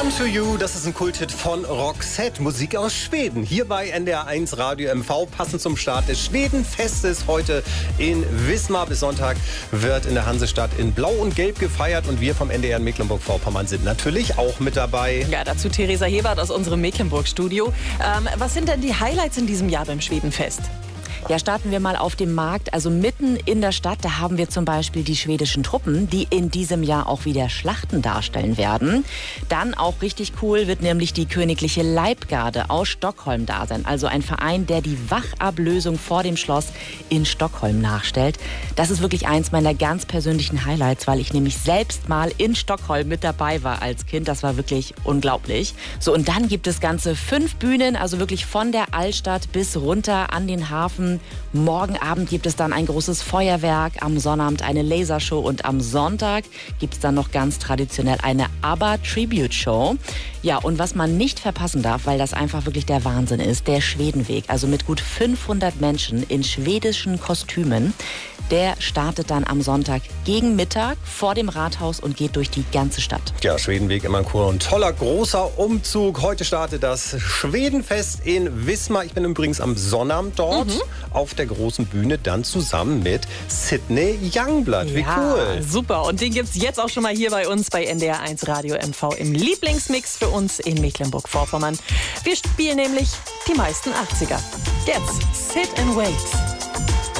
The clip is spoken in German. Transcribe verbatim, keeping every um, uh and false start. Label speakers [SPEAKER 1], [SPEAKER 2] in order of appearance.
[SPEAKER 1] One to You, das ist ein Kulthit von Roxette, Musik aus Schweden. Hier bei N D R eins Radio M V, passend zum Start des Schwedenfestes heute in Wismar. Bis Sonntag wird in der Hansestadt in Blau und Gelb gefeiert und wir vom N D R in Mecklenburg-Vorpommern sind natürlich auch mit dabei.
[SPEAKER 2] Ja, dazu Theresa Hebert aus unserem Mecklenburg-Studio. Ähm, was sind denn die Highlights in diesem Jahr beim Schwedenfest?
[SPEAKER 3] Ja, starten wir mal auf dem Markt, also mitten in der Stadt. Da haben wir zum Beispiel die schwedischen Truppen, die in diesem Jahr auch wieder Schlachten darstellen werden. Dann auch richtig cool wird nämlich die Königliche Leibgarde aus Stockholm da sein. Also ein Verein, der die Wachablösung vor dem Schloss in Stockholm nachstellt. Das ist wirklich eins meiner ganz persönlichen Highlights, weil ich nämlich selbst mal in Stockholm mit dabei war als Kind. Das war wirklich unglaublich. So, und dann gibt es ganze fünf Bühnen, also wirklich von der Altstadt bis runter an den Hafen. Morgen Abend gibt es dann ein großes Feuerwerk, am Sonnabend eine Lasershow und am Sonntag gibt es dann noch ganz traditionell eine ABBA-Tribute-Show. Ja, und was man nicht verpassen darf, weil das einfach wirklich der Wahnsinn ist, der Schwedenweg, also mit gut fünfhundert Menschen in schwedischen Kostümen. Der startet dann am Sonntag gegen Mittag vor dem Rathaus und geht durch die ganze Stadt.
[SPEAKER 1] Ja, Schwedenweg immer cool und toller, großer Umzug. Heute startet das Schwedenfest in Wismar. Ich bin übrigens am Sonnabend dort mhm. auf der großen Bühne, dann zusammen mit Sidney Youngblood. Wie
[SPEAKER 2] ja,
[SPEAKER 1] cool.
[SPEAKER 2] Super. Und den gibt's jetzt auch schon mal hier bei uns bei N D R eins Radio M V im Lieblingsmix für uns in Mecklenburg-Vorpommern. Wir spielen nämlich die meisten achtziger. Jetzt Sit and Wait.